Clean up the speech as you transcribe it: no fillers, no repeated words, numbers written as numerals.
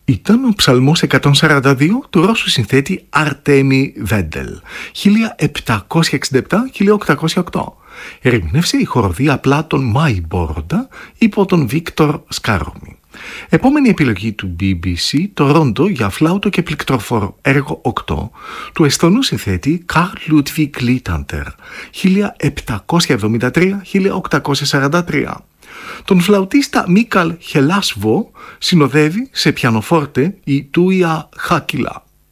Ήταν ο ψαλμός 142 του Ρώσου συνθέτη Αρτέμι Βέντελ, 1767-1808. Ερμήνευσε η χοροδία Πλάτων Μάιμπορντα υπό τον Βίκτορ Σκάρομι. Επόμενη επιλογή του BBC, το ρόντο για φλάουτο και πληκτροφόρο, έργο 8, του εσθονού συνθέτη Καρλ Λούτβιγκ Λίταντερ, 1773-1843. Τον φλαουτίστα Μίκαλ Χελάσβο συνοδεύει σε πιανοφόρτε η Τούια Χάκιλα.